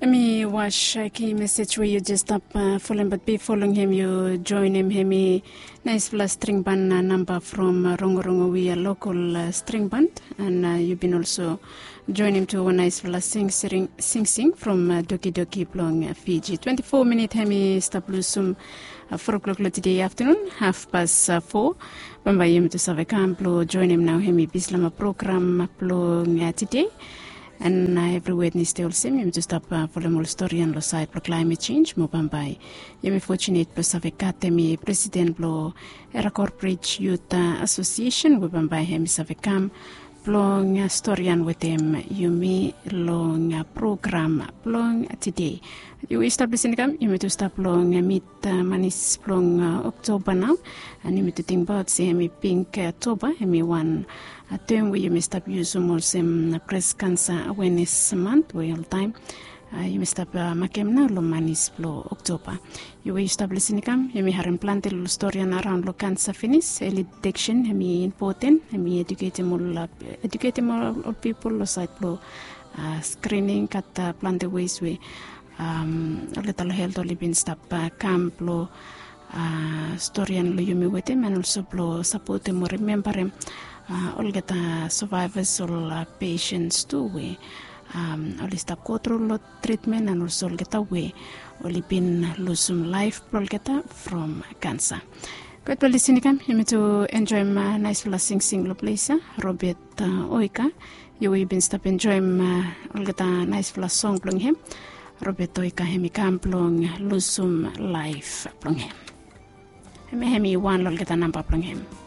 Me watch key message where you just up following, but be following him, you join him. Hemi nice plus string band number from Rongorongo. We a local string band, and you've been also join him to a nice plus sing from Doki Doki Plong Fiji. 24 minutes hemi stop lusum 4 o'clock today afternoon, 4:30. Bamba yim to Savekam plo join him now hemi bislama program plong today. And every Wednesday also, you just stop for the more story on the side for climate change. Mobambai, you fortunate for Academy President Blo Era Corporate Youth Association. Mobambai him Savekam long story and with him. You me long program long today. You establish income. You to stop long meet manis long October now, and you to think about say me pink October. Me one. Term where you must up use some breast cancer awareness month where all time you must up makemna lo manis plo October. You will establish income, you may have implanted story around lo cancer finish, early detection, me important, me educating more people lo side plo screening kat plant ways we little health only been stop camp lo story and lo you me with him and also plo support him or remember him. All get survivors or patients too we all stop go through treatment and also get away only been lose some life get from cancer. Good for listening. You to enjoy my nice sing place Robert Oika. You will been stop enjoy all get a nice song plong him Robert Oika hemi camp long lose some life plong him. Hemi one all get a number plong him.